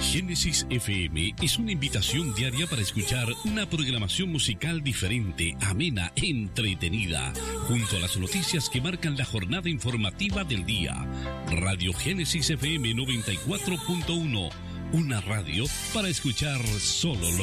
Génesis FM es una invitación diaria para escuchar una programación musical diferente, amena, entretenida, junto a las noticias que marcan la jornada informativa del día. Radio Génesis FM 94.1, una radio para escuchar solo lo